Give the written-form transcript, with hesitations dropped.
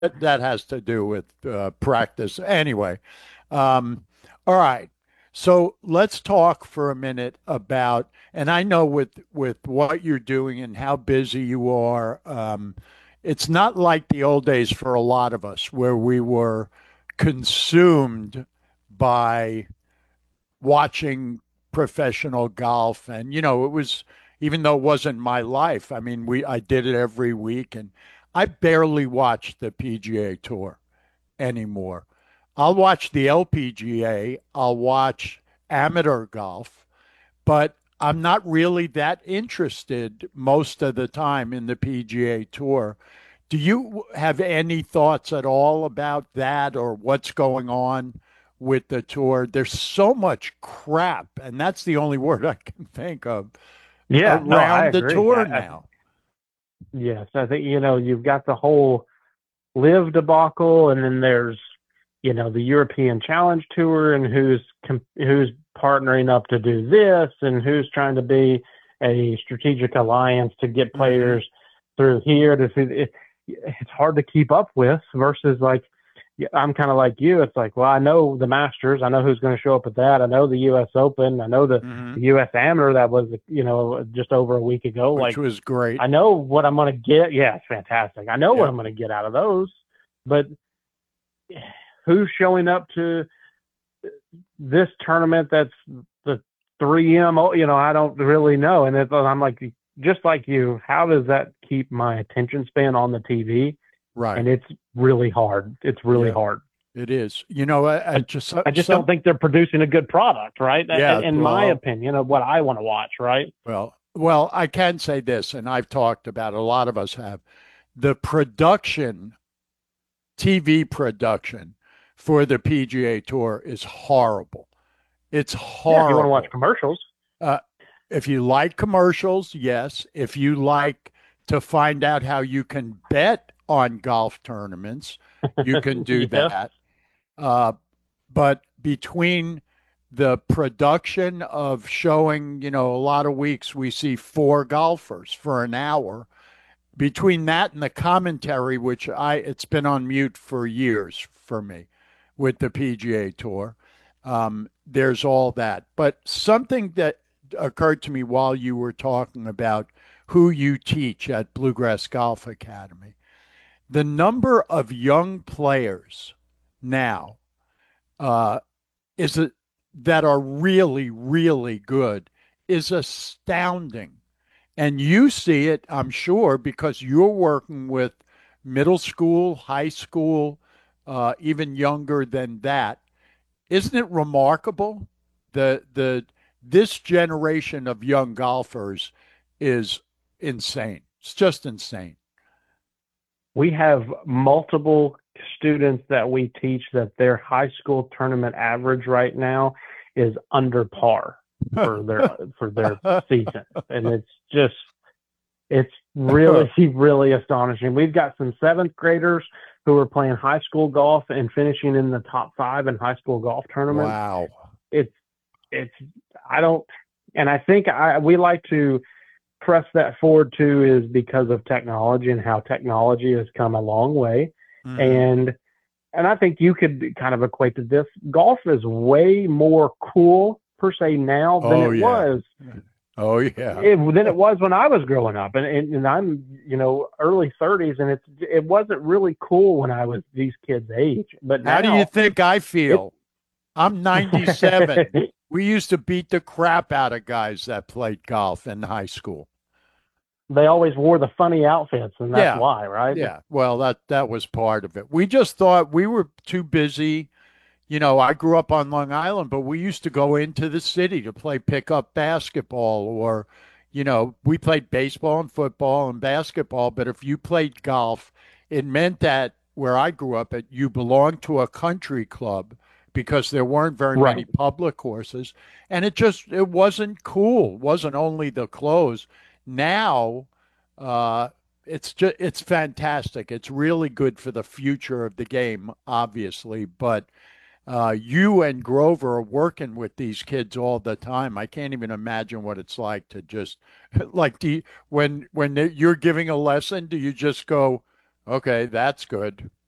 that has to do with practice. Anyway, all right. So let's talk for a minute about, and I know with what you're doing and how busy you are, it's not like the old days for a lot of us where we were consumed by watching professional golf. And it was, even though it wasn't my life, I mean, we I did it every week, and I barely watch the PGA Tour anymore. I'll watch the LPGA, I'll watch amateur golf, but I'm not really that interested most of the time in the PGA Tour. Do you have any thoughts at all about that or what's going on with the tour? There's so much crap, and that's the only word I can think of Yeah, no, I around the agree. tour now. Yes, I think you've got the whole live debacle, and then there's the European Challenge Tour, and who's partnering up to do this, and who's trying to be a strategic alliance to get Hmm. players through here. To see it's hard to keep up with versus like I'm kind of like you. It's like, well, I know the Masters. I know who's going to show up at that. I know the U.S. Open. I know the Hmm. U.S. Amateur that was, just over a week ago. Which Like, was great. I know what I'm going to get. Yeah, it's fantastic. I know what Yep. I'm going to get out of those. But who's showing up to this tournament that's the 3M? I don't really know. And I'm like, just like you, how does that keep my attention span on the TV? Right. And it's really hard. It's really Yeah, hard. it is. I I, just I just don't some think they're producing a good product, right? yeah, In my well, opinion, of what I want to watch, right? I can say this, and I've talked about, a lot of us have, the production, TV production for the PGA Tour is horrible. It's Yeah, if you want to watch horrible. commercials. Uh, if you like commercials, yes. If you like to find out how you can bet on golf tournaments, you can do Yes. that. Uh, but between the production of showing, a lot of weeks we see four golfers for an hour, between that and the commentary, which it's been on mute for years for me with the PGA Tour. There's all that. But something that occurred to me while you were talking about who you teach at Bluegrass Golf Academy, the number of young players now uh, is it that are really, really good is astounding. And you see it, I'm sure, because you're working with middle school, high school, even younger than that. Isn't it remarkable? The This generation of young golfers is insane. It's just insane. We have multiple students that we teach that their high school tournament average right now is under par for their season, and it's really really astonishing. We've got some seventh graders who are playing high school golf and finishing in the top five in high school golf tournaments. Wow. It's it's I don't, and I think we like to press that forward too is because of technology and how technology has come a long way. Hmm. And I think you could kind of equate to this. Golf is way more cool per se now than Oh it yeah. was Oh yeah. than it was when I was growing up. And I'm early 30s, and it wasn't really cool when I was these kids' age. But How do you now think I it feel? I'm 97. We used to beat the crap out of guys that played golf in high school. they always wore the funny outfits, and that's Yeah. why, right? Yeah. Well, that was part of it. We just thought we were too busy. I grew up on Long Island, but we used to go into the city to play pickup basketball, or, we played baseball and football and basketball. But if you played golf, it meant that where I grew up, you belonged to a country club because there weren't very many Right. public courses. And it wasn't cool. It wasn't only the clothes. Now, uh, it's fantastic. It's really good for the future of the game, obviously, but you and Grover are working with these kids all the time. I can't even imagine what it's like to just like when you're giving a lesson, do you just go, "Okay, that's good."